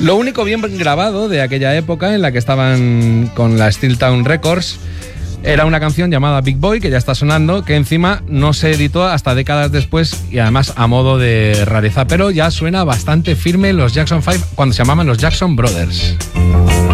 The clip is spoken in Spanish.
Lo único bien grabado de aquella época en la que estaban con la Steel Town Records era una canción llamada Big Boy, que ya está sonando, que encima no se editó hasta décadas después y además a modo de rareza, pero ya suena bastante firme los Jackson 5 cuando se llamaban los Jackson Brothers.